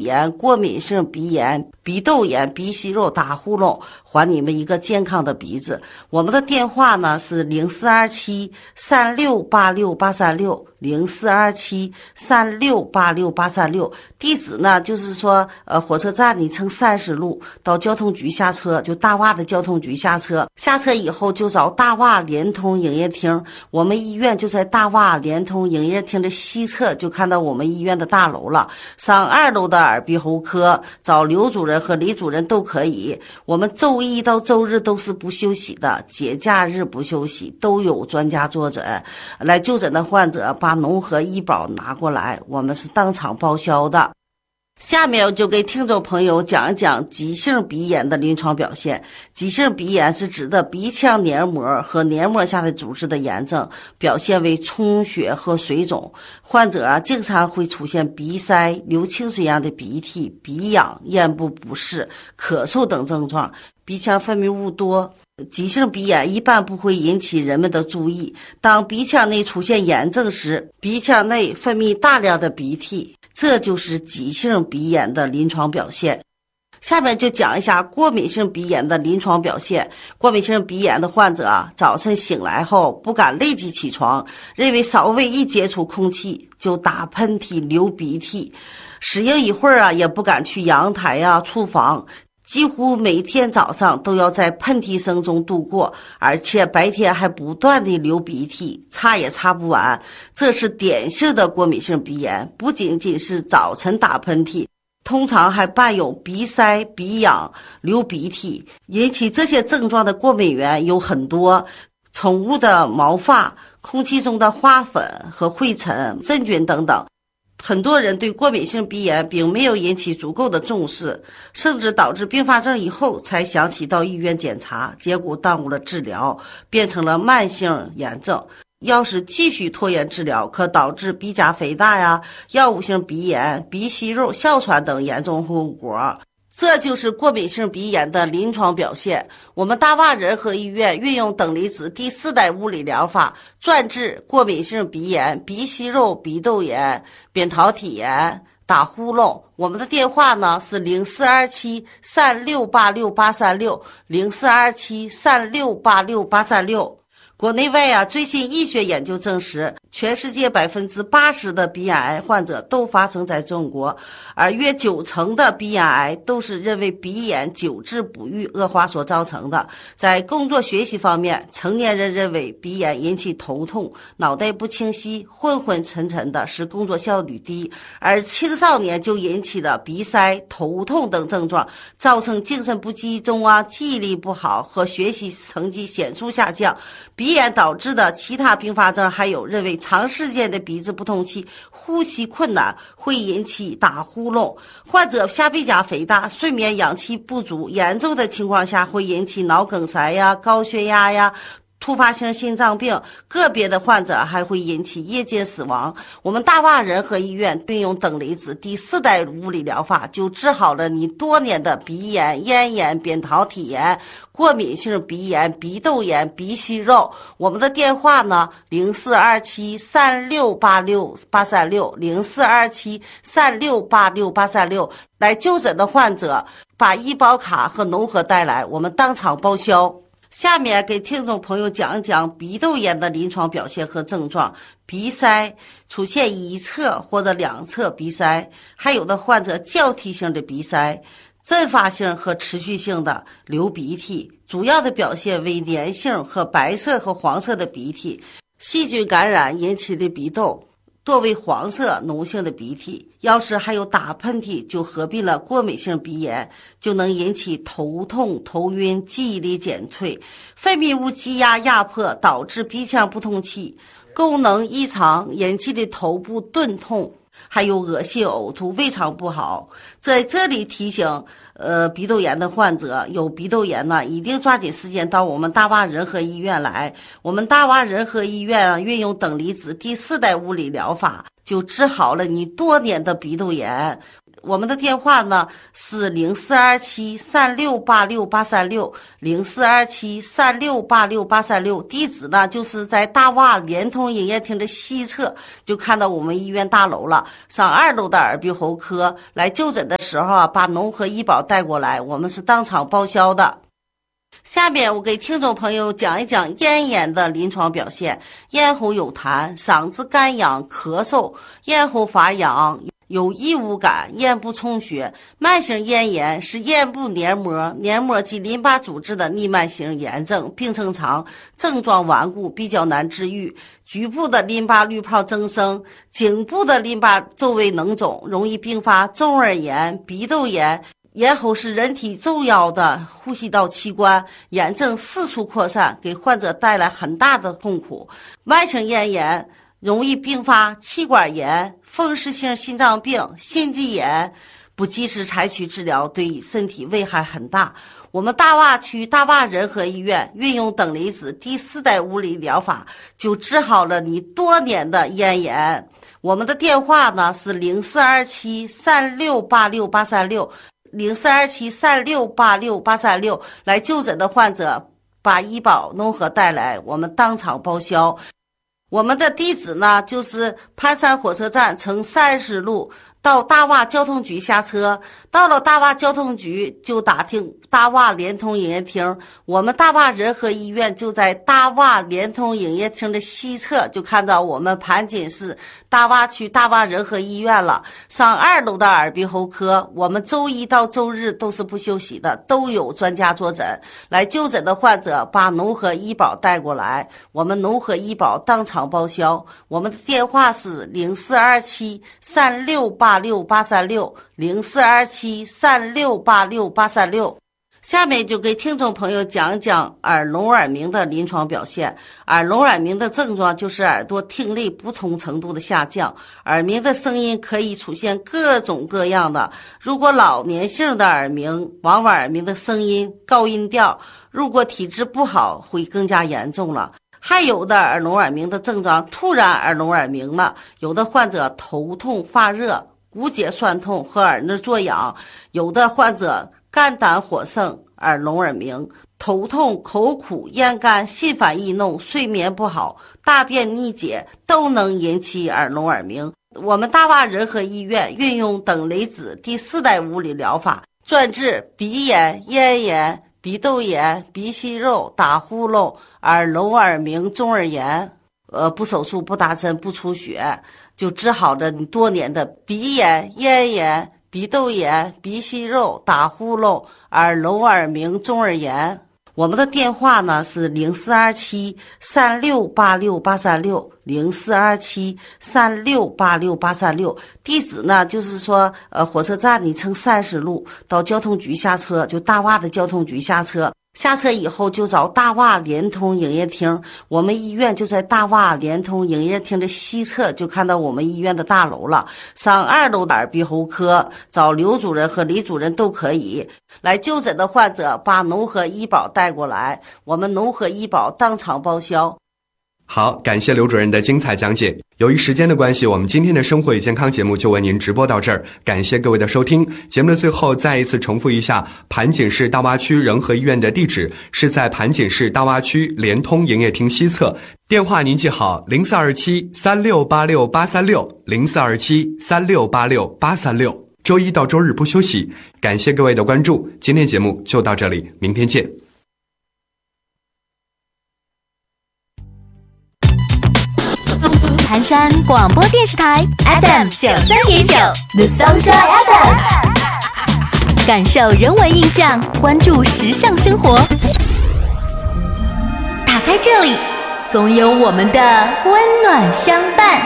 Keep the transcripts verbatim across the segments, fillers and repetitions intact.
炎、过敏性鼻炎、鼻窦炎、鼻息肉、打呼噜，还你们一个健康的鼻子。我们的电话呢是零四二七三六八六八三六，零四二七三六八六八三六。地址呢就是说，呃，火车站你乘三十路到交通局下车，就大洼的交通局下车，下车以后就找大洼联通营业厅，我们医院就在大洼联通营业厅的西侧，就看到我们医院的大楼了。上二楼的耳鼻喉科找刘主任和李主任都可以。我们周一到周日都是不休息的，节假日不休息，都有专家坐诊。来就诊的患者把农合医保拿过来，我们是当场报销的。下面我就给听众朋友讲一讲急性鼻炎的临床表现。急性鼻炎是指的鼻腔黏膜和黏膜下的组织的炎症，表现为充血和水肿。患者啊，经常会出现鼻塞、流清水样的鼻涕、鼻痒、咽部不适、咳嗽等症状，鼻腔分泌物多。急性鼻炎一般不会引起人们的注意，当鼻腔内出现炎症时，鼻腔内分泌大量的鼻涕，这就是急性鼻炎的临床表现。下面就讲一下过敏性鼻炎的临床表现。过敏性鼻炎的患者啊，早晨醒来后不敢立即起床，认为稍微一接触空气就打喷嚏、流鼻涕，适应一会儿啊，也不敢去阳台啊、厨房。几乎每天早上都要在喷嚏声中度过，而且白天还不断的流鼻涕，擦也擦不完。这是典型的过敏性鼻炎，不仅仅是早晨打喷嚏，通常还伴有鼻塞、鼻痒、流鼻涕。引起这些症状的过敏源有很多，宠物的毛发、空气中的花粉和灰尘、真菌等等。很多人对过敏性鼻炎并没有引起足够的重视，甚至导致并发症以后才想起到医院检查，结果耽误了治疗，变成了慢性炎症。要是继续拖延治疗，可导致鼻甲肥大呀、药物性鼻炎、鼻息肉、哮喘等严重后果。这就是过敏性鼻炎的临床表现。我们大洼仁和医院运用等离子第四代物理疗法，专治过敏性鼻炎、鼻息肉、鼻窦炎、扁桃体炎、打呼噜。我们的电话呢是零四二七三六八六八三六，零四二七三六八六八三六。国内外啊，最新医学研究证实，全世界百分之八十的鼻咽癌患者都发生在中国，而约九成的鼻咽癌都是认为鼻炎久治不愈恶化所造成的。在工作学习方面，成年人认为鼻炎引起头痛、脑袋不清晰、昏昏沉沉的，使工作效率低；而青少年就引起了鼻塞、头痛等症状，造成精神不集中啊、记忆力不好和学习成绩显著下降。鼻炎导致的其他并发症还有认为长时间的鼻子不通气、呼吸困难会引起打呼噜，患者下鼻甲肥大、睡眠氧气不足，严重的情况下会引起脑梗塞呀、高血压呀、突发性心脏病，个别的患者还会引起夜间死亡。我们大洼仁和医院运用等离子第四代物理疗法，就治好了你多年的鼻炎、咽炎、扁桃体炎、过敏性鼻炎、鼻窦炎、鼻息肉。我们的电话呢零四二七三六八六八三六，零四二七三六八六八三六。来就诊的患者把医保卡和农合带来，我们当场报销。下面给听众朋友讲一讲鼻窦炎的临床表现和症状。鼻塞出现一侧或者两侧鼻塞，还有的患者交替性的鼻塞，阵发性和持续性的流鼻涕，主要的表现为粘性和白色和黄色的鼻涕，细菌感染引起的鼻窦多为黄色脓性的鼻涕。要是还有打喷嚏，就合并了过敏性鼻炎，就能引起头痛、头晕、记忆力减退，分泌物积压压迫，导致鼻腔不通气，功能异常引起的头部钝痛，还有恶心呕吐、胃肠不好。在这里提醒呃鼻窦炎的患者，有鼻窦炎呢，一定抓紧时间到我们大洼仁和医院来。我们大洼仁和医院啊，运用等离子第四代物理疗法，就治好了你多年的鼻窦炎。 我们的电话呢是零四二七三六八六八三六，零四二七三六八六八三六，地址呢就是在大洼联通营业厅的西侧，就看到我们医院大楼了。上二楼的耳鼻喉科来就诊的时候啊，把农和医保带过来，我们是当场报销的。下面我给听众朋友讲一讲咽炎的临床表现。咽喉有痰，嗓子干痒咳嗽，咽喉发痒，有异物感，咽部充血。慢性咽炎是咽部黏膜、黏膜及淋巴组织的逆慢性炎症，病程长，症状顽固，比较难治愈。局部的淋巴滤泡增生，颈部的淋巴周围脓肿，容易并发中耳炎、鼻窦炎。咽喉是人体重要的呼吸道器官，炎症四处扩散，给患者带来很大的痛苦。慢性咽炎容易并发气管炎、风湿性心脏病、心肌炎，不及时采取治疗，对身体危害很大。我们大洼区大洼仁和医院运用等离子第四代物理疗法，就治好了你多年的咽炎。我们的电话呢是零四二七三六八六八三六。零四二七三六八六八三六，来就诊的患者把医保农和带来，我们当场报销。我们的地址呢就是盘山火车站乘三十路到大洼交通局下车，到了大洼交通局就打听大洼联通营业厅，我们大洼仁和医院就在大洼联通营业厅的西侧，就看到我们盘锦市大洼区大洼仁和医院了。上二楼的耳鼻喉科，我们周一到周日都是不休息的，都有专家坐诊。来就诊的患者把农和医保带过来，我们农和医保当场报销。我们的电话是零四二七三六八六八三六，零四二七三六八六八三六。下面就给听众朋友讲一讲耳聋耳鸣的临床表现。耳聋耳鸣的症状就是耳朵听力不同程度的下降，耳鸣的声音可以出现各种各样的。如果老年性的耳鸣，往往耳鸣的声音高音调，如果体质不好会更加严重了。还有的耳聋耳鸣的症状突然耳聋耳鸣了，有的患者头痛发热、骨节酸痛和耳内作痒，有的患者肝胆火盛、耳聋耳鸣，头痛、口苦、咽干、心烦易怒、睡眠不好、大便秘解都能引起耳聋耳鸣。我们大洼仁和医院运用等离子第四代物理疗法，专治鼻炎、咽炎、鼻窦炎、鼻息肉、打呼噜、耳聋耳鸣、中耳炎，呃，不手术、不打针、不出血，就治好了你多年的鼻炎、咽炎、鼻窦炎、鼻息肉、打呼噜、耳聋耳鸣、中耳炎。我们的电话呢是零四二七三六八六八三六，零四二七三六八六八三六。地址呢就是说，呃，火车站你乘三十路到交通局下车，就大洼的交通局下车。下车以后就找大洼联通营业厅，我们医院就在大洼联通营业厅的西侧，就看到我们医院的大楼了。上二楼的耳鼻喉科找刘主任和李主任都可以。来就诊的患者把农和医保带过来，我们农和医保当场报销。 好，感谢刘主任的精彩讲解。由于时间的关系，我们今天的生活与健康节目就为您直播到这儿，感谢各位的收听。节目的最后再一次重复一下，盘锦市大洼区仁和医院的地址是在盘锦市大洼区联通营业厅西侧，电话您记好零四二七三六八六八三六，零四二七三六八六八三六。周一到周日不休息，感谢各位的关注。今天节目就到这里，明天见。 盘山广播电视台 F M 九三点九 The Sunshine F M， 感受人文印象，关注时尚生活。打开这里，总有我们的温暖相伴。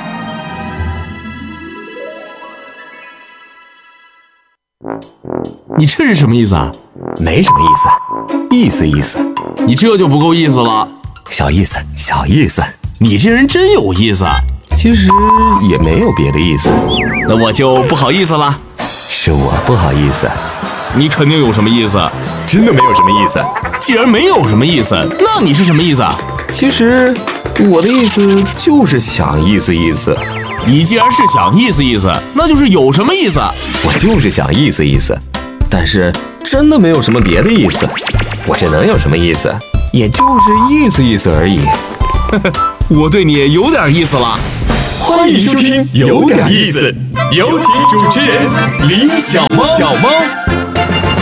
你这是什么意思啊？ 没什么意思，意思意思。 你这就不够意思了。 小意思，小意思。 你这人真有意思。 其实也没有别的意思。 那我就不好意思了。 是我不好意思。 你肯定有什么意思。 真的没有什么意思。 既然没有什么意思，那你是什么意思？ 其实我的意思就是想意思意思。 你既然是想意思意思，那就是有什么意思？ 我就是想意思意思，但是真的没有什么别的意思。我这能有什么意思？也就是意思意思而已。 我对你有点意思了。 欢迎收听《有点意思》，有请主持人李小猫。小猫。